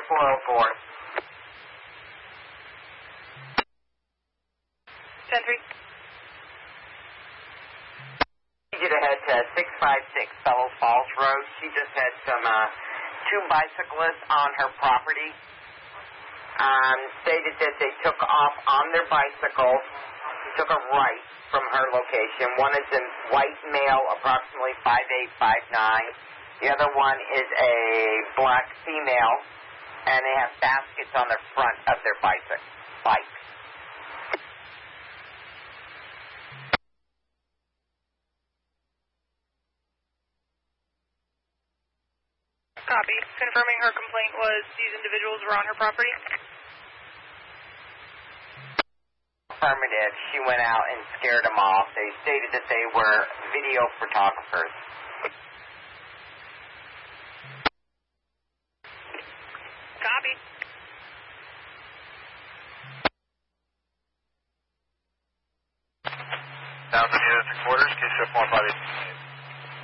404. 10-3. Get ahead to 656 Fellows Falls Road. She just had some two bicyclists on her property. Stated that they took off on their bicycles, took a right from her location. One is a white male, approximately 5'8", 5'9". The other one is a black female, and they have baskets on the front of their bikes. Copy. Confirming her complaint was these individuals were on her property. Affirmative. She went out and scared them off. They stated that they were video photographers. Copy. Now, the unit to quarters, case up 158.